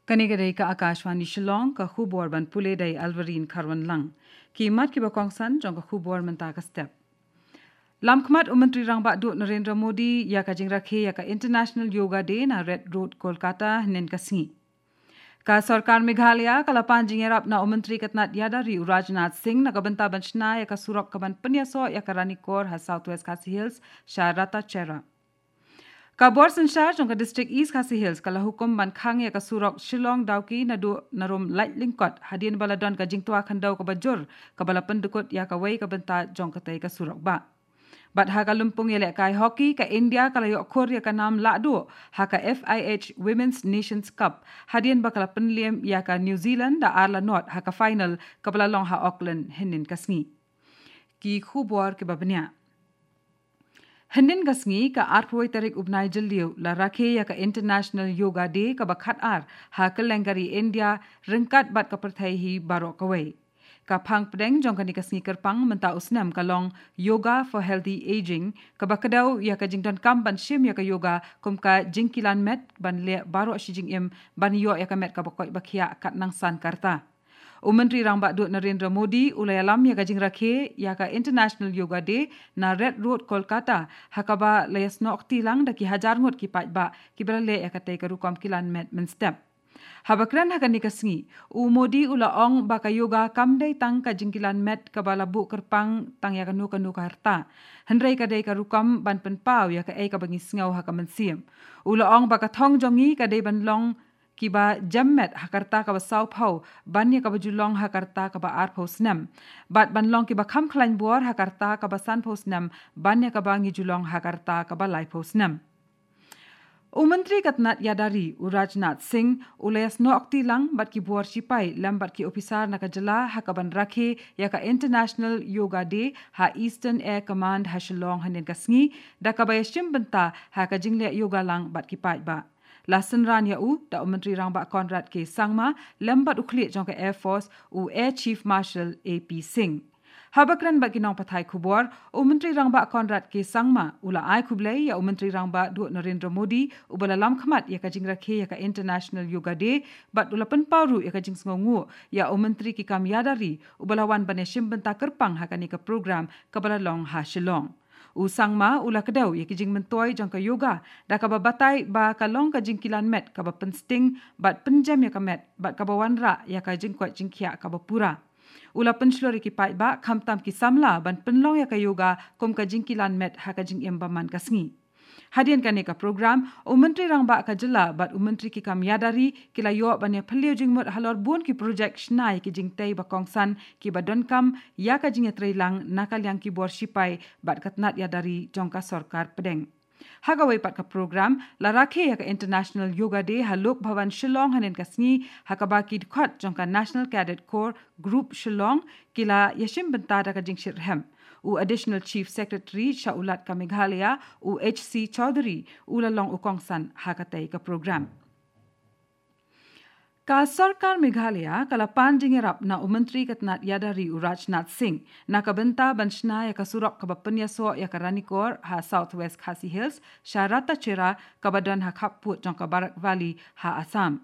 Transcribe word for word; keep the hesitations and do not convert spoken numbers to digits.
Kanigadai ka Akashwani Shillong ka khubor ban pule dai Alvarin Karwan Lang. Ki mat ki bakong san jong ka khubor menta ka step. Lam khmat umantri rang ba du Narendra Modi ya ka jingra khe ya ka International Yoga Day na Red Road Kolkata nen ka singi. Ka Sarkar Meghalaya kalapan jingerap na umantri katnat yadari Rajnath Singh na kabanta banchna ya ka surok kaban penyaso ya ka Ranikor ha Southwest Khasi Hills Sharata Chera. Ka bor sanshar jong ka District East Khasi Hills kala hukum ban khang ya ka surok Shillong Dauki na du narum light lingkot hadin baladon ka jingtua khandau ka bajur ka bala pendukut ya ka wei ka benta jong ka tai ka surok ba. Bat ha ka lumpung yelek kai hockey ka India kala yok khor ya ka nam ladu ha ka F I H Women's Nations Cup hadin bakala penliam ya ka New Zealand da Arla North ha ka final ka bala long ha Auckland henin kasngi. Ki khubor ke babnya. Henin gasngi ka arpoi tarik ubnai jeliu la rakhe ya ka International Yoga Day ka bakhat ar ha ka lengari India rengkat bat ka perthai hi barok kawai. Ka phang pedeng jong ka nikasngi kerpang menta usnam kalong Yoga for Healthy Aging ka bakadau ya ka jingdon kam ban shim ya ka yoga kum ka jingkilan met ban le barok shi jing im ban yo ya ka met ka bakoi bakhia kat nang san karta. Umantri rang ba du Narendra Modi ulai alam ya ka jing rakhe ya ka International Yoga Day na Red Road Kolkata hakaba layas nok tilang da ki hajar ngot ki pat ba ki berale ya ka tai ka rukom kilan met men step. Habakran haka nikasngi u Modi ula ong baka yoga kamdai tang ka jingkilan met ka bala bu kerpang tang ya ka nu ka nu ka harta. Hendrai ka dai ka rukom ban pen pau ya ka ai ka bangi sngau haka mensiam. Ula ong baka thong jongi ka dai ban long kiba jammet hakarta ka ba sau phau banya ka ba julong hakarta ka ba ar phau snam bat ban long kiba kham khlain buar hakarta ka ba san phau snam banya ka ba ngi julong hakarta ka ba lai phau snam. Umantri katnat yadari Rajnath Singh ulayas no akti lang bat ki buar sipai lambat ki ofisar na kajala hakaban rakhe ya ka International Yoga Day ha Eastern Air Command ha Shillong hanin kasngi da ka bayashim benta ha ka jingle yoga lang bat ki pai ba. Lasan ran ya u da umantri rang ba Conrad ke sangma lambat ukli jong ka Air Force u Air Chief Marshal A P Singh. Habakran ba kinong pathai khubor umantri rang ba Conrad ke sangma ula ai khublai ya umantri rang ba du Narendra Modi ubala lam khmat ya ka jingra khe ya ka International Yoga Day bat ula pen paru ya ka jing sngongu ya umantri ki kam yadari ubala wan bane shim benta kerpang ha ka ni ka program ka bala long ha Shillong. Usang ma ula kedau ya kijing mentoi jang ka yoga da ka babatai ba ka long ka jingkilan met ka ba pensting bat penjam ya ka met bat ka bawanra ya ka jing kwat jingkhia ka bapura. Ula penslori ki pai ba khamtam ki samla ban penlong ya ka yoga kom ka jingkilan met ha ka jing embaman kasngi. Hadian kane ka program umantri rang ba ka jela bat umantri ki kam yadari kila yo ban ya phliu jing mot halor bun ki project snai ki jing tei ba kongsan ki ba don kam ya ka jing trailang nakal yang ki bor sipai bat katnat yadari jongka sarkar pedeng. Hagawai pat ka program la rakhe ya ka International Yoga Day ha Lok Bhavan Shillong hanen kasngi hakaba ki khot jongka National Cadet Corps Group Shillong kila yashim benta da ka jing shirhem. U Additional Chief Secretary Shaulat ka Meghalaya u H C Chaudhary ula long ukongsan hakatai ka program. Ka Sarkar Meghalaya kalapan jingerap na umantri katnat yadari Rajnath Singh na kabenta banshna ya kasurok kabapanya so ya Ranikor ha Southwest Khasi Hills Sharata Chera kabadan ha Khaput jong ka Barak Valley ha Assam.